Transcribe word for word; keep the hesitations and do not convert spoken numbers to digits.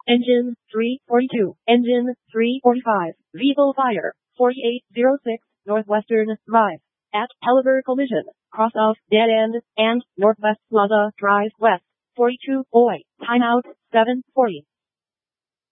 Engine three forty-two. Engine three forty-five. Vehicle fire. forty-eight oh six Northwestern Drive. At Helliver Collision. Cross of Dead End and Northwest Plaza Drive West. forty-two. Oi. Timeout seven forty.